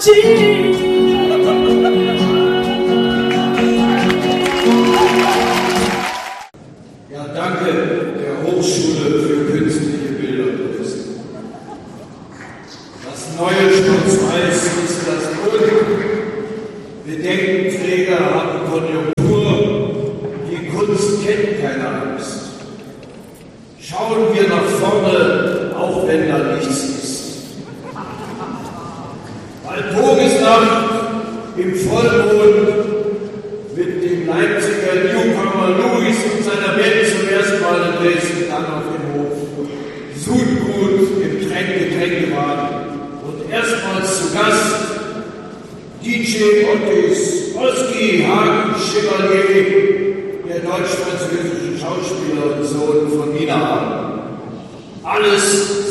Ja, danke der Hochschule für künstliche Bilderkunst. Das neue Schwarz-Weiß ist das Glück. Bedenkenträger haben Konjunktur. Die Kunst kennt keine Angst. Schauen wir nach vorne, auch wenn da nichts ist. Walpurgisnacht im Vollmond mit dem Leipziger Newcomer Louis und seiner Band zum ersten Mal in Dresden, dann auf dem Hof. Sudgut im Getränkewagen und erstmals zu Gast DJ Ottis, Oski Hagen Chevalier, der deutsch-französische Schauspieler und Sohn von Nina Hagen. Alles